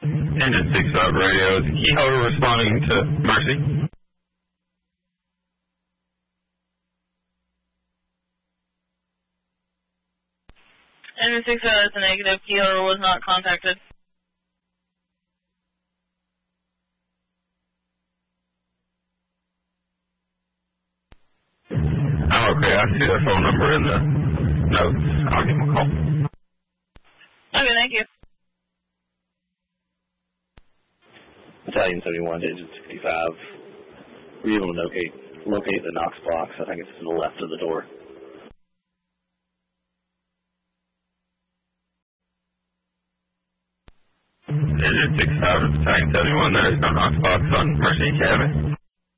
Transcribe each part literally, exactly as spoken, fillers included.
Engine six five radio, is the key holder responding to Mercy? Engine six five is a negative, key holder was not contacted. Oh, okay, I see their phone number in the notes. I'll give them a call. Okay, thank you. Battalion seventy-one to Engine sixty-five. Were you able to locate, locate the Knox box? I think it's to the left of the door. Engine six five to Battalion seventy-one, there is no Knox box on Mercy Academy.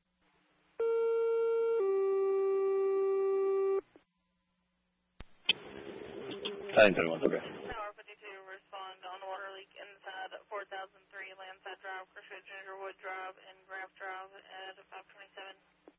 Battalion seventy-one, okay. Tower fifty-two, respond on water leak inside four thousand three Landside Drive, Crushwood, Gingerwood Drive, and Graf Drive at five twenty-seven.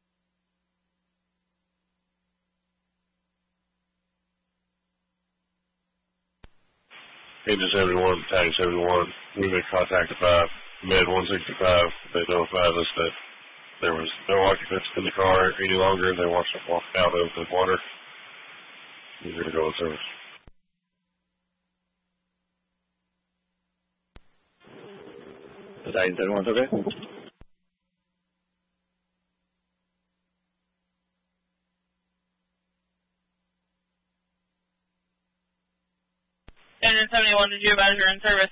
Engine seventy-one, Battalion seventy-one, we made contact at five, Med one sixty-five. They notified us that there was no occupants in the car any longer. They watched us walk out of the water. We're going to go in service. Battalion seventy-one, okay? Engine seventy-one, did you advise you're in service?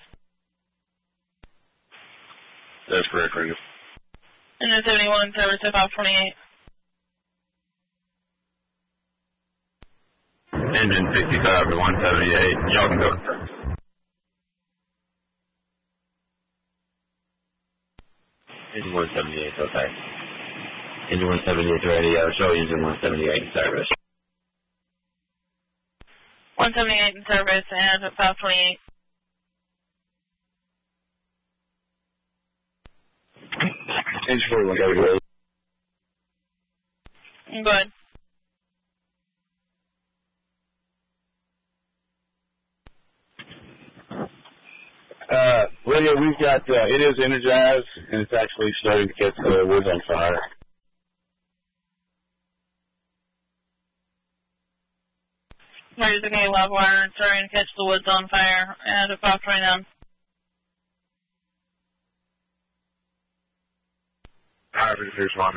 That's correct, Radio. Engine seventy-one, service at five twenty-eight. Engine sixty-five to one seventy-eight, y'all can go. Engine one seventy-eight, okay. Engine one seventy-eight radio, show engine one seventy-eight in service. one seventy-eight in service and at five twenty-eight. Engine forty-one, go ahead. Go ahead. Uh, radio, we've got, uh, it is energized, and it's actually starting to catch the woods on fire. Where's the K live wire starting to catch the woods on fire at five twenty-nine? Tower fifty-two, responding.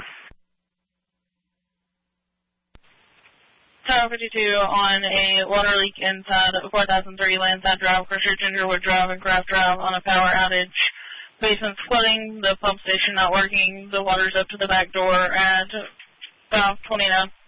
Tower fifty-two on a water leak inside four thousand three Landside Drive, Crushwood, Gingerwood Drive, and Graf Drive on a power outage. Basement's flooding, the pump station not working, the water's up to the back door at five twenty-nine.